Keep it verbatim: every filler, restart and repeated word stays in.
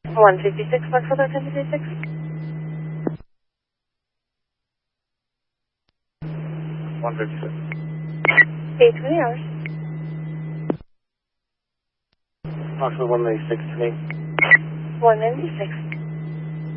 one fifty-six, Foxtrot ten fifty-six. one fifty-six. eight twenty hours. Foxtrot one ninety-six to me. one ninety-six.